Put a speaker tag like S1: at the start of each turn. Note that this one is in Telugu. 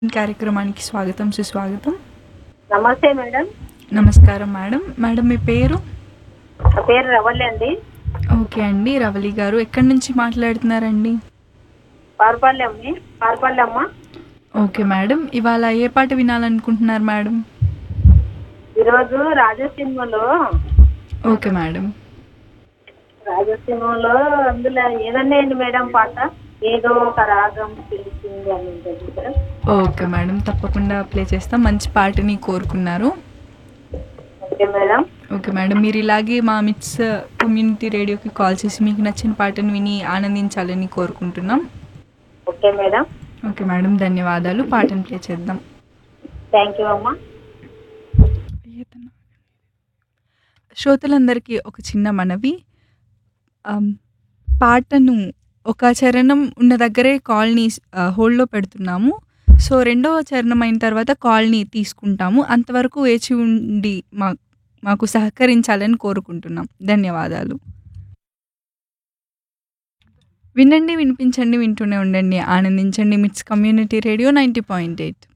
S1: కార్యక్రమానికి స్వాగతం, సుస్వాగతం.
S2: నమస్తే మేడం.
S1: నమస్కారం మేడం. మేడం మీ పేరు?
S2: నా పేరు రవళి అండి.
S1: ఓకే అండి. రవళి గారు ఎక్కడి నుంచి మాట్లాడుతున్నారండి?
S2: పార్పల్లెమ్మ.
S1: Okay madam. ఇవాళ ఏ పాట వినాలనుకుంటున్నారు మేడం?
S2: ఈరోజు రాజసింహంలో
S1: ఓకే మేడం.
S2: అందులో ఏదన్నా ఏంటి మేడం పాట, ఏదో ఒక రాగం పిలిచింది అని ఉంటుంది మేడం.
S1: ఓకే మేడం, తప్పకుండా ప్లే చేస్తాం. మంచి పాటని కోరుకున్నారు.
S2: Okay madam.
S1: ఓకే మేడం, మీరు ఇలాగే మా మిట్స్ కమ్యూనిటీ రేడియోకి కాల్ చేసి మీకు నచ్చిన పాటను విని ఆనందించాలని కోరుకుంటున్నాం.
S2: Okay madam.
S1: ఓకే మేడం, ధన్యవాదాలు. పాటను ప్లే చేద్దాం.
S2: థ్యాంక్ యూ అమ్మా.
S1: శ్రోతలందరికీ ఒక చిన్న మనవి. పాటను ఒక చరణం ఉన్న దగ్గరే కాల్ని హోల్డ్లో పెడుతున్నాము. సో రెండవ చరణం అయిన తర్వాత కాల్ని తీసుకుంటాము. అంతవరకు వేచి ఉండి మాకు సహకరించాలని కోరుకుంటున్నాం. ధన్యవాదాలు. వినండి, వినిపించండి, వింటూనే ఉండండి, ఆనందించండి. మిట్స్ కమ్యూనిటీ రేడియో 90.8.